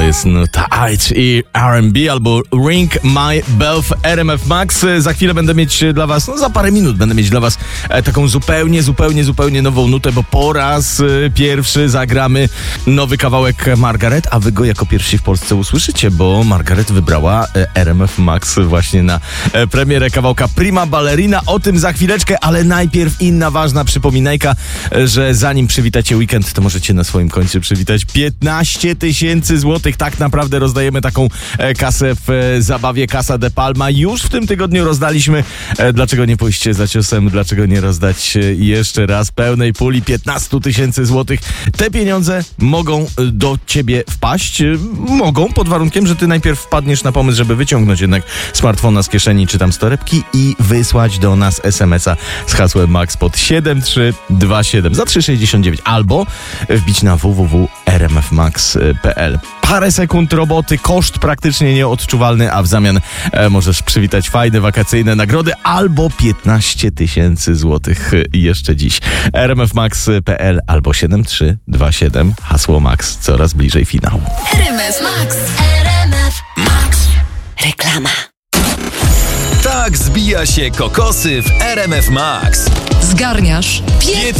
jest nuta i R&B albo Ring My Bell w RMF Max. Za chwilę będę mieć dla was, za parę minut będę mieć dla was taką zupełnie nową nutę, bo po raz pierwszy zagramy nowy kawałek Margaret, a wy go jako pierwsi w Polsce usłyszycie, bo Margaret wybrała RMF Max właśnie na premierę kawałka Prima Ballerina. O tym za chwileczkę, ale najpierw inna ważna przypominajka, że zanim przywitacie weekend, to możecie na swoim koncie przywitać 15 000 złotych. Tak naprawdę rozdajemy taką kasę w zabawie Casa de Palma. Już w tym tygodniu rozdaliśmy. Dlaczego nie pójście za ciosem? Dlaczego nie rozdać jeszcze raz pełnej puli 15 000 złotych? Te pieniądze mogą do ciebie wpaść. Mogą, pod warunkiem, że ty najpierw wpadniesz na pomysł, żeby wyciągnąć jednak smartfona z kieszeni czy tam z torebki i wysłać do nas SMS-a z hasłem MAX pod 7327 za 3,69 albo wbić na www.rmfmax.pl. Parę sekund roboty, koszt praktycznie nieodczuwalny, a w zamian możesz przywitać fajne wakacyjne nagrody albo 15 000 złotych jeszcze dziś. rmfmax.pl albo 7327, hasło MAX, coraz bliżej finału. RMF Max. RMF Max. Reklama. Tak zbija się kokosy w RMF Max. Zgarniasz